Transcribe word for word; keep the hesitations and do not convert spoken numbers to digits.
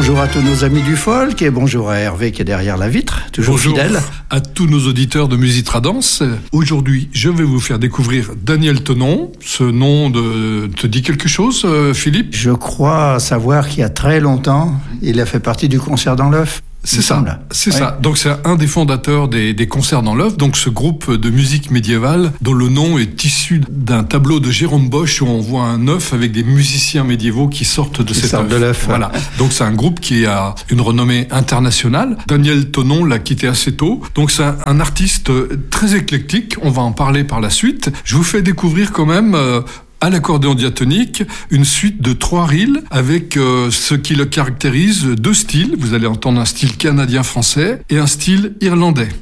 Bonjour à tous nos amis du folk et bonjour à Hervé qui est derrière la vitre, toujours bonjour fidèle. À tous nos auditeurs de Musitradance. Aujourd'hui, je vais vous faire découvrir Daniel Thonon. Ce nom de, te dit quelque chose, Philippe ? Je crois savoir qu'il y a très longtemps, il a fait partie du Concert dans l'œuf. C'est ça, c'est ouais. ça. Donc c'est un des fondateurs des, des Concerts dans l'œuf, donc ce groupe de musique médiévale dont le nom est issu d'un tableau de Jérôme Bosch où on voit un œuf avec des musiciens médiévaux qui sortent de qui cet œuf. De l'œuf. Voilà. Donc c'est un groupe qui a une renommée internationale. Daniel Thonon l'a quitté assez tôt. Donc c'est un, un artiste très éclectique. On va en parler par la suite. Je vous fais découvrir quand même euh, à l'accordéon diatonique, une suite de trois reels avec euh, ce qui le caractérise, deux styles. Vous allez entendre un style canadien-français et un style irlandais.